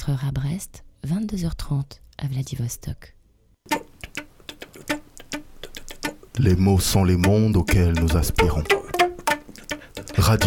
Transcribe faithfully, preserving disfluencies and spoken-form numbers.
vingt-quatre heures à Brest, vingt-deux heures trente à Vladivostok. Les mots sont les mondes auxquels nous aspirons. Radio